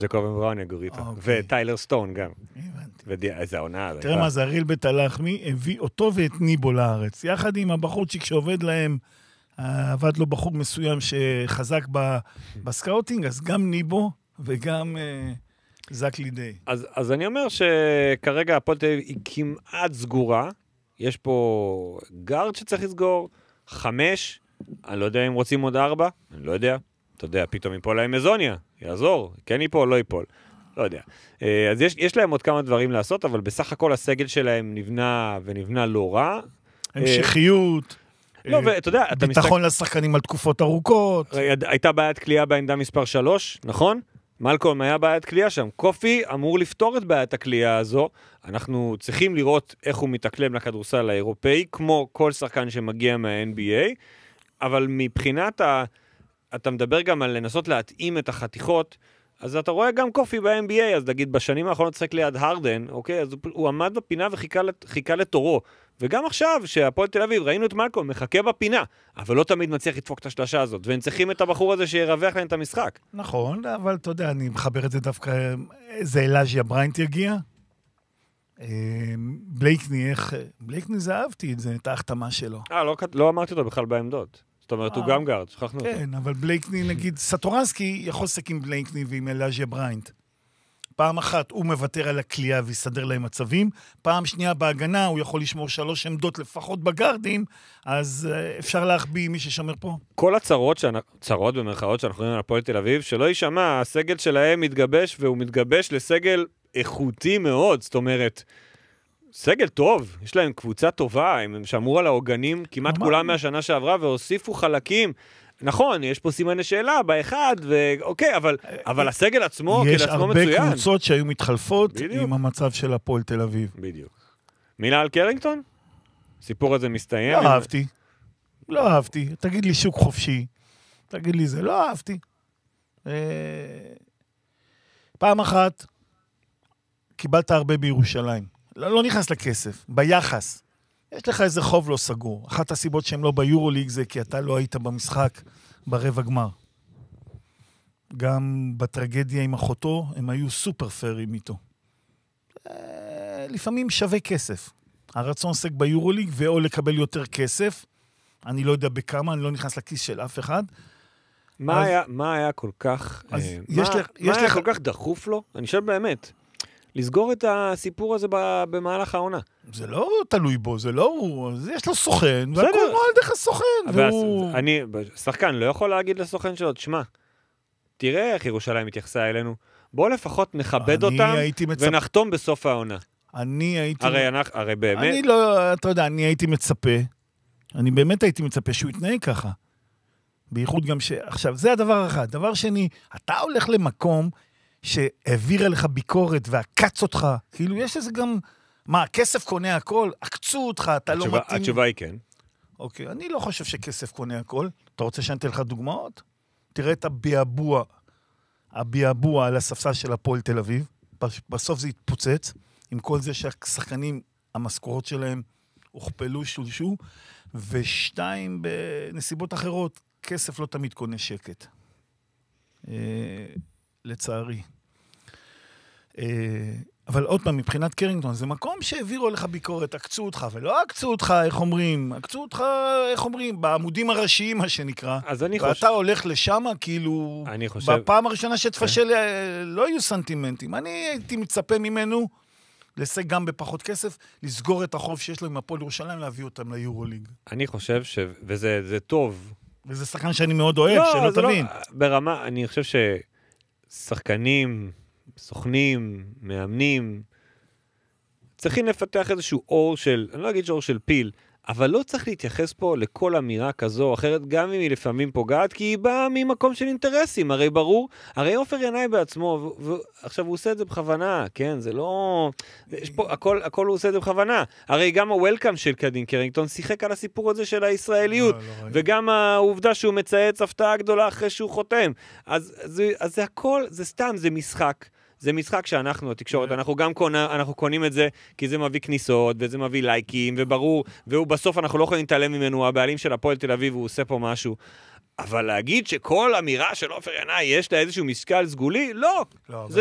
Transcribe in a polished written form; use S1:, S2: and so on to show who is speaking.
S1: ג'קובן בראון יגור איתו. וטיילר סטון גם.
S2: הבנתי.
S1: איזה עונה.
S2: תראה מה זה, אריאל בית הלחמי הביא אותו ואת ניבו לארץ. יחד עם הבחורצ'יק שעובד להם, עבד לו בחור מסוים שחזק בסקאוטינג, אז גם ניבו וגם זק לידי.
S1: אז אני אומר שכרגע הפועל תל אביב היא כמעט סגורה. יש פה גארד שצריך לסגור, 5, אני לא יודע אם רוצים עוד 4, אני לא יודע. אתה יודע, פתאום ייפול להם מזוניה, יעזור, כן ייפול, לא ייפול. לא יודע. אז יש להם עוד כמה דברים לעשות, אבל בסך הכל הסגל שלהם נבנה ונבנה לא רע.
S2: המשכיות.
S1: לא, ואתה יודע,
S2: ביטחון לשחקנים על תקופות ארוכות.
S1: הייתה בעיית קליעה בעמדה מספר 3, נכון? מלקום היה בעיית קליעה שם. קופי אמור לפתור את בעיית הקליעה הזו. אנחנו צריכים לראות איך הוא מתאקלם לכדורסל האירופאי, כמו כל שחקן שמגיע מה-NBA, אבל מבחינת אתה מדבר גם על לנסות להתאים את החתיכות, אז אתה רואה גם קופי ב-NBA, אז נגיד בשנים האחרונות צריך ליד הרדן, אוקיי? אז הוא עמד בפינה וחיכה לתורו. וגם עכשיו, שהפועל תל אביב, ראינו את מלקום, מחכה בפינה, אבל לא תמיד מצליח לדפוק את השלשה הזאת, והם צריכים את הבחור הזה שירווח להם את המשחק.
S2: נכון, אבל אתה יודע, אני מחבר את זה דווקא, איזה אלאז'יה בריינט יגיע? בלייקני, בלייקני זה אהבתי את זה, את ההחתמה שלו.
S1: לא אמרתי אותו בכלל בעמדות. זאת אומרת, הוא גם גארד, שכחנו אותו.
S2: כן, אבל בלייקני, נגיד, סטורנסקי יכול לשחק עם בלייקני ועם אלאז'יה בריינט. פעם אחת הוא מוותר על הקליעה ויסדר להם מצבים, פעם שנייה בהגנה הוא יכול לשמור 3 עמדות לפחות בגארדים, אז אפשר להחביא מי ששמר פה.
S1: כל צרות במרכאות שאנחנו רואים על הפועל תל אביב, שלא יישמע, הסגל שלהם מתגבש, והוא מתגבש לסגל איכותי מאוד, זאת אומרת, סגל טוב, יש להם קבוצה טובה, הם שמרו על העוגנים כמעט כולם מהשנה שעברה, והוסיפו חלקים, נכון, יש פה סימני שאלה באחד, ואוקיי, אבל הסגל עצמו,
S2: יש
S1: כלעצמו
S2: הרבה
S1: מצוין.
S2: קבוצות שהיו מתחלפות
S1: בדיוק.
S2: עם המצב של הפועל תל אביב.
S1: בדיוק. מילה על קרינגטון? סיפור הזה מסתיים?
S2: לא אהבתי. תגיד לי שוק חופשי. תגיד לי זה, לא אהבתי. פעם אחת, קיבלת הרבה בירושלים. לא נכנס לכסף, ביחס. יש לך איזה חוב לא סגור. אחת הסיבות שהם לא ביורוליג זה כי אתה לא היית במשחק ברבע גמר. גם בטרגדיה עם אחותו, הם היו סופר פיירים איתו. לפעמים שווה כסף. הרצון עוסק ביורוליג, ואו לקבל יותר כסף. אני לא יודע בכמה, אני לא נכנס לכיס של אף אחד.
S1: מה היה כל כך... מה היה כל כך דחוף לו? אני חושב באמת. לסגור את הסיפור הזה במהלך העונה.
S2: זה לא תלוי בו, זה לא הוא, יש לו סוכן, והכל נועד דרך הסוכן.
S1: שחקן לא יכול להגיד לסוכן שלו, תשמע, תראה איך ירושלים התייחסה אלינו, בוא לפחות נכבד אותם, ונחתום בסוף העונה. הרי באמת...
S2: אני לא, אתה יודע, אני הייתי מצפה, אני באמת הייתי מצפה שהוא יתנהג ככה. בייחוד גם עכשיו, זה הדבר אחד. דבר שני, אתה הולך למקום שהעביר עליך ביקורת ועקץ אותך, כאילו יש איזה גם, מה, כסף קונה הכל? עקצו אותך, אתה לא מתאים.
S1: התשובה היא כן.
S2: אוקיי, אני לא חושב שכסף קונה הכל. אתה רוצה שאני אתן לך דוגמאות? תראה את הביאבוע על הספסל של הפועל תל אביב, בסוף זה התפוצץ, עם כל זה שהשחקנים, המשכורות שלהם הוכפלו, שולשו, ושתיים, בנסיבות אחרות, כסף לא תמיד קונה שקט. לצערי. אבל עוד פעם, מבחינת קרינגטון, זה מקום שהעבירו לך ביקורת, עקצו אותך, ולא עקצו אותך, עקצו אותך, בעמודים הראשיים, מה שנקרא.
S1: אז אני חושב...
S2: ואתה הולך לשם, כאילו, בפעם הראשונה שתפשל, לא יהיו סנטימנטים. אני הייתי מצפה ממנו, לסג גם בפחות כסף, לסגור את החוב שיש לו עם הפועל ירושלים, להביא אותם ליורוליג.
S1: אני חושב וזה טוב.
S2: וזה שחקן שאני מאוד אוהב, שלא תבין.
S1: ברמה, אני חושב ששחקנים, סוכנים, מאמנים, צריכים לפתח איזשהו אור של, אני לא אגיד שאור של פיל, אבל לא צריך להתייחס פה לכל אמירה כזו או אחרת, גם אם היא לפעמים פוגעת, כי היא באה ממקום של אינטרסים, הרי ברור, הרי עופר ינאי בעצמו, ועכשיו הוא עושה את זה בכוונה, כן, זה לא, יש פה, הכל הוא עושה את זה בכוונה, הרי גם הוולקאם של קדין קרינגטון שיחק על הסיפור הזה של הישראליות, וגם העובדה שהוא מצייץ הפתעה גדולה אחרי שהוא חותם, אז זה הכל, זה סתם, זה משחק, זה משחק שאנחנו, התקשורת, אנחנו קונים את זה, כי זה מביא כניסות, וזה מביא לייקים, וברור, ובסוף אנחנו לא יכולים להתעלם ממנו, הבעלים של הפועל תל אביב, הוא עושה פה משהו. אבל להגיד שכל אמירה של עופר ינאי יש לה איזשהו משקל סגולי? לא.
S2: לא,
S1: זה